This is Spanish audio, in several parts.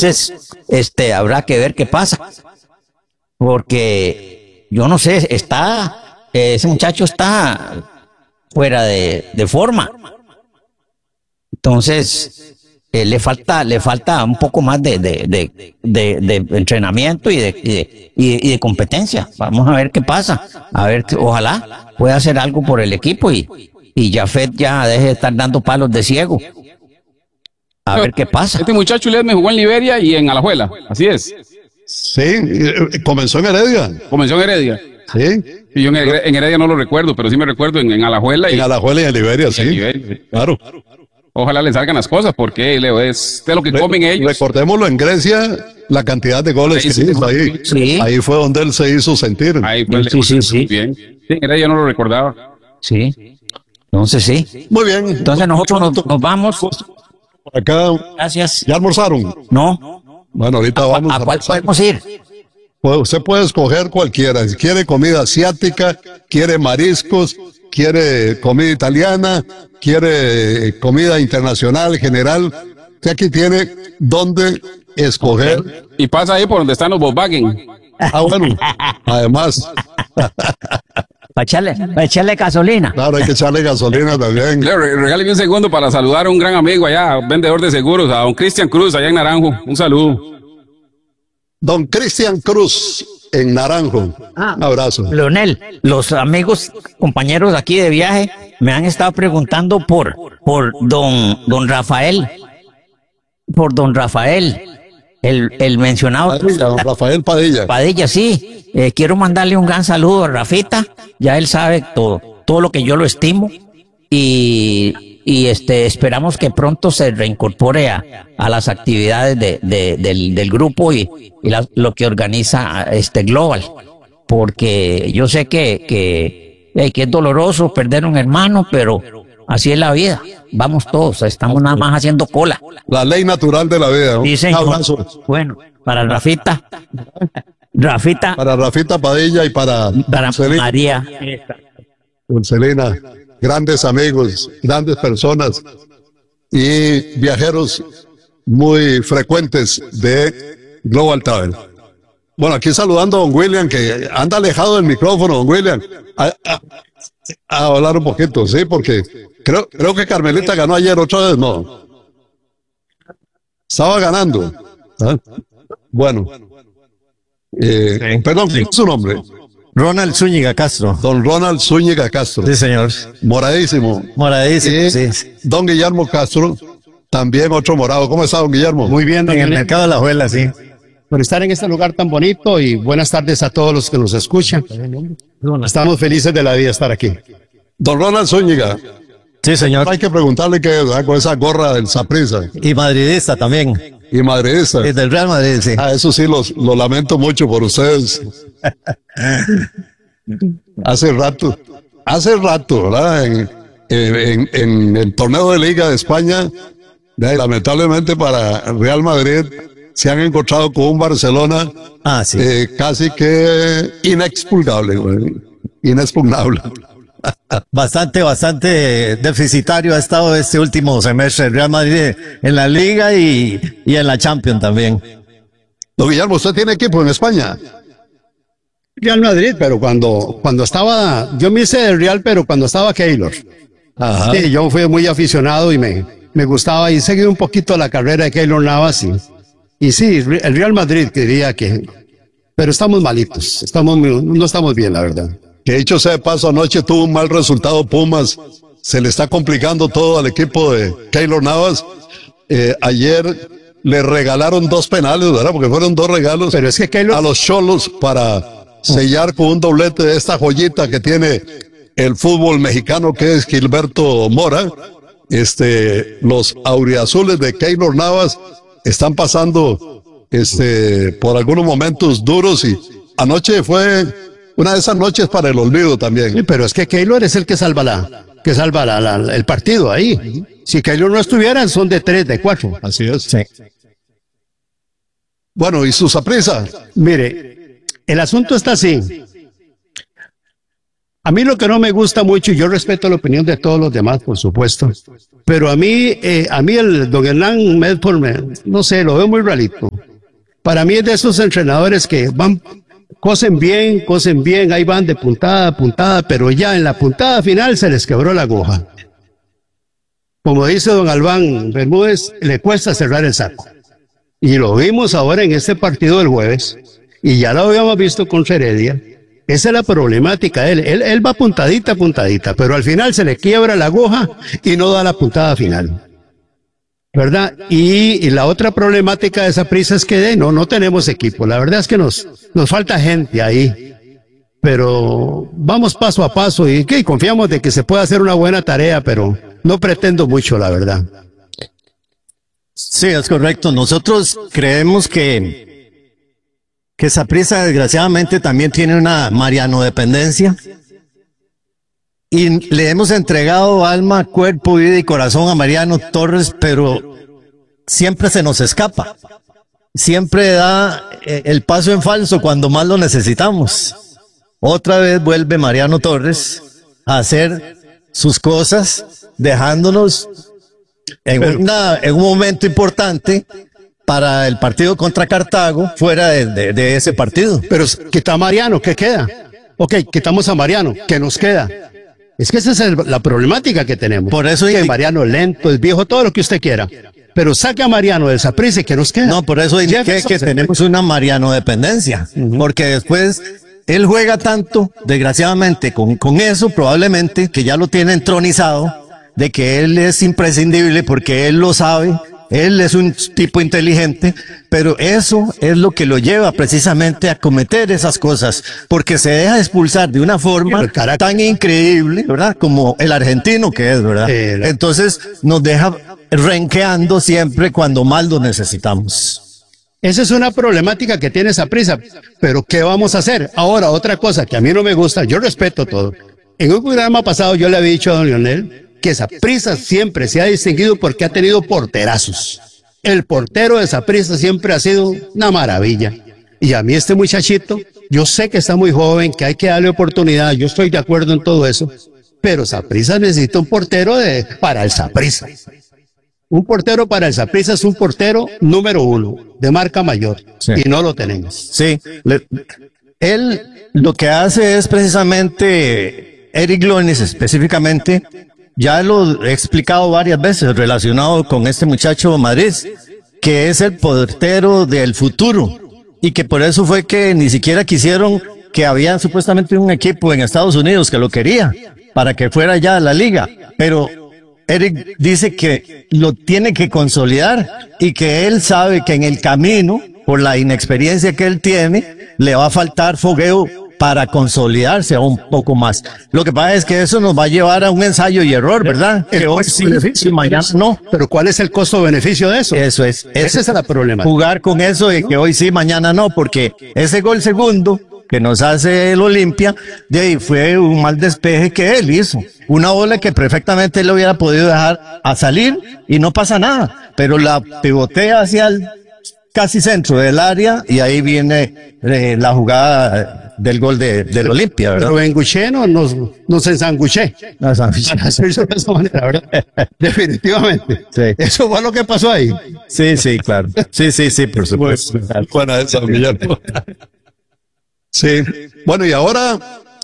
Entonces, habrá que ver qué pasa, porque yo no sé, ese muchacho está fuera de forma. Entonces, le falta un poco más de entrenamiento y de competencia. Vamos a ver qué pasa. A ver, ojalá pueda hacer algo por el equipo y Jafet ya deje de estar dando palos de ciego. A ver qué pasa. Este muchacho me jugó en Liberia y en Alajuela, así es. Sí, comenzó en Heredia. Comenzó en Heredia. Sí. Y yo en Heredia no lo recuerdo, pero sí me recuerdo en Alajuela. En Alajuela y en Liberia, sí. Claro. Ojalá le salgan las cosas, porque Leo, es de lo que comen ellos. Recordémoslo, en Grecia, la cantidad de goles que hizo ahí. Sí. Ahí fue donde él se hizo sentir. Ahí fue sí. Bien. Sí, en Heredia no lo recordaba. Sí. Entonces sí. Muy bien. Entonces nosotros nos vamos. Por acá. Gracias. ¿Ya almorzaron? No. Bueno, ahorita vamos ¿A cuál podemos ir? Pues usted puede escoger cualquiera. Si quiere comida asiática, quiere mariscos, quiere comida italiana, quiere comida internacional, general. Usted aquí tiene donde escoger. Y pasa ahí por donde están los Volkswagen. Ah, bueno. Además. Para echarle gasolina. Claro, hay que echarle gasolina también. Regáleme un segundo para saludar a un gran amigo allá, vendedor de seguros, a don Cristian Cruz, allá en Naranjo. Un saludo. Don Cristian Cruz, en Naranjo. Un abrazo. Leonel, los amigos, compañeros aquí de viaje, me han estado preguntando por don Rafael. Por don Rafael. El mencionado. Don Rafael Padilla. Padilla, sí. Quiero mandarle un gran saludo a Rafita. Ya él sabe todo lo que yo lo estimo. Y esperamos que pronto se reincorpore a las actividades del grupo y lo que organiza Global. Porque yo sé que es doloroso perder un hermano, pero así es la vida. Vamos todos, estamos nada más haciendo cola. La ley natural de la vida, ¿no? Sí, señor. Un abrazo. Bueno, para Rafita. Para Rafita Padilla y para María. Celina, grandes amigos, grandes personas y viajeros muy frecuentes de Global Travel. Bueno, aquí saludando a don William, que anda alejado del micrófono, don William. A hablar un poquito, sí, porque creo que Carmelita ganó ayer otra vez, ¿no? Estaba ganando. ¿Ah? Bueno. Perdón, ¿cuál es su nombre? Ronald Zúñiga Castro. Don Ronald Zúñiga Castro. Sí, señor. Moradísimo. Moradísimo, sí. Don Guillermo Castro, también otro morado. ¿Cómo está, don Guillermo? Muy bien, En el mercado de la Juela, sí. por estar en este lugar tan bonito y buenas tardes a todos los que nos escuchan. Estamos felices de la vida estar aquí. Don Ronald Zúñiga. Sí, señor. Hay que preguntarle qué es con esa gorra del Saprissa. Y madridista también. Y madridista. Es del Real Madrid, sí. Eso sí, lo lamento mucho por ustedes. Hace rato, ¿verdad? En el torneo de Liga de España, lamentablemente para Real Madrid, se han encontrado con un Barcelona Sí. casi que inexpugnable, inexpugnable. Bastante deficitario ha estado este último semestre el Real Madrid en la Liga y en la Champions también. Don Guillermo, ¿usted tiene equipo en España? Real Madrid, pero cuando estaba, yo me hice del Real, pero cuando estaba Keylor. Ajá. Sí, yo fui muy aficionado y me gustaba y seguí un poquito la carrera de Keylor Navas y sí, el Real Madrid diría que, pero estamos malitos, no estamos bien, la verdad. Que dicho sea de paso, anoche tuvo un mal resultado Pumas, se le está complicando todo al equipo de Keylor Navas. Ayer le regalaron 2 penales, ¿verdad? Porque fueron 2 regalos, pero es que Keylor, a los Xolos para sellar con un doblete de esta joyita que tiene el fútbol mexicano, que es Gilberto Mora. Los auriazules de Keylor Navas están pasando por algunos momentos duros y anoche fue una de esas noches para el olvido también. sí, pero es que Keylor es el que salva el partido ahí. Si Keylor no estuviera, son de 3, de 4. Así es. Sí. Bueno, ¿y su Saprissa? Mire, el asunto está así. A mí lo que no me gusta mucho, y yo respeto la opinión de todos los demás, por supuesto, pero a mí el don Hernán Medford, no sé, lo veo muy rarito. Para mí es de esos entrenadores que cosen bien, ahí van de puntada a puntada, pero ya en la puntada final se les quebró la aguja. Como dice don Albán Bermúdez, le cuesta cerrar el saco. Y lo vimos ahora en este partido del jueves, y ya lo habíamos visto con Heredia. Esa es la problemática de él. Él va puntadita, pero al final se le quiebra la aguja y no da la puntada final. ¿Verdad? Y la otra problemática de Saprissa es que no tenemos equipo. La verdad es que nos falta gente ahí. Pero vamos paso a paso y confiamos de que se pueda hacer una buena tarea, pero no pretendo mucho, la verdad. Sí, es correcto. Nosotros creemos que Saprissa desgraciadamente también tiene una Mariano dependencia y le hemos entregado alma, cuerpo, vida y corazón a Mariano Torres, pero siempre se nos escapa. Siempre da el paso en falso cuando más lo necesitamos. Otra vez vuelve Mariano Torres a hacer sus cosas, dejándonos en un momento importante para el partido contra Cartago, fuera de ese partido. Pero quita a Mariano, ¿qué queda? Ok, quitamos a Mariano, ¿qué nos queda? Es que esa es la problemática que tenemos. Por eso que Mariano es lento, es viejo, todo lo que usted quiera. Pero saque a Mariano del Saprissa, ¿qué nos queda? No, por eso indiqué que tenemos una Mariano dependencia. Porque después él juega tanto, desgraciadamente, con eso probablemente, que ya lo tiene entronizado, de que él es imprescindible porque él lo sabe. Él es un tipo inteligente, pero eso es lo que lo lleva precisamente a cometer esas cosas, porque se deja expulsar de una forma tan increíble, ¿verdad? Como el argentino que es, ¿verdad? Entonces nos deja renqueando siempre cuando más lo necesitamos. Esa es una problemática que tiene Saprissa, pero ¿qué vamos a hacer? Ahora, otra cosa que a mí no me gusta, yo respeto todo. En un programa pasado yo le había dicho a don Lionel que Saprissa siempre se ha distinguido porque ha tenido porterazos. El portero de Saprissa siempre ha sido una maravilla. Y a mí este muchachito, yo sé que está muy joven, que hay que darle oportunidad, yo estoy de acuerdo en todo eso, pero Saprissa necesita un portero para el Saprissa. Un portero para el Saprissa es un portero número 1, de marca mayor, sí. Y no lo tenemos. Sí, él lo que hace es precisamente, Eric Glonis específicamente, ya lo he explicado varias veces relacionado con este muchacho Madrid, que es el portero del futuro y que por eso fue que ni siquiera quisieron, que había supuestamente un equipo en Estados Unidos que lo quería para que fuera ya a la liga, pero Eric dice que lo tiene que consolidar y que él sabe que en el camino, por la inexperiencia que él tiene, le va a faltar fogueo para consolidarse un poco más. Lo que pasa es que eso nos va a llevar a un ensayo y error, ¿verdad? Que hoy sí, mañana no. Pero ¿cuál es el costo-beneficio de eso? Eso es. Ese es el problema. Jugar con eso de que hoy sí, mañana no, porque ese gol segundo que nos hace el Olimpia, de ahí fue un mal despeje que él hizo. Una bola que perfectamente él lo hubiera podido dejar a salir y no pasa nada, pero la pivotea hacia el casi centro del área y ahí viene la jugada del gol del Olimpia, ¿verdad? Pero en Guché nos ensanguché. Para hacerlo de esa manera, ¿verdad? Definitivamente. Sí. Eso fue lo que pasó ahí. Sí, claro. Sí, por supuesto. Buena esa, Guillermo. Sí. Bueno, y ahora,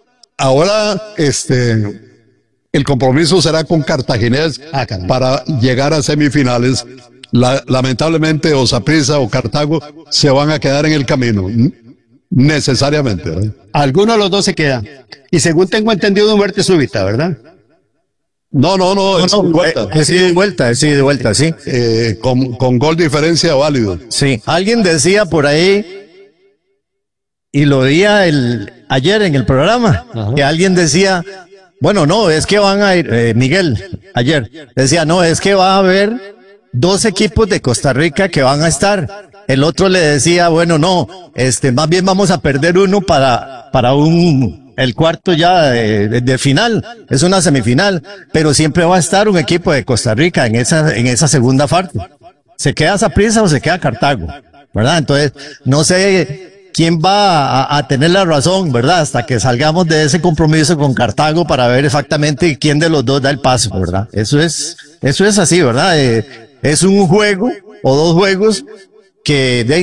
el compromiso será con Cartaginés para llegar a semifinales. Lamentablemente, o Saprissa o Cartago se van a quedar en el camino. Necesariamente, ¿verdad? Alguno de los dos se queda. Y según tengo entendido, muerte súbita, ¿verdad? No, es de vuelta, sí. Con gol diferencia válido. Sí, alguien decía por ahí, y lo oía ayer en el programa, que alguien decía, bueno, no, es que van a ir, Miguel, ayer, decía, no, es que va a haber 2 equipos de Costa Rica que van a estar. El otro le decía, bueno, no, más bien vamos a perder uno para el cuarto ya de final. Es una semifinal, pero siempre va a estar un equipo de Costa Rica en esa segunda parte. Se queda Saprissa o se queda Cartago, ¿verdad? Entonces, no sé quién va a tener la razón, ¿verdad? Hasta que salgamos de ese compromiso con Cartago para ver exactamente quién de los dos da el paso, ¿verdad? Eso es así, ¿verdad? Es un juego o dos juegos que